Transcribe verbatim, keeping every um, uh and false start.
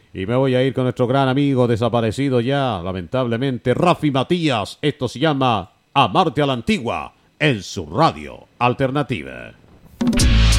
Y me voy a ir con nuestro gran amigo desaparecido ya, lamentablemente, Rafi Matías. Esto se llama Amarte a la Antigua en su radio alternativa.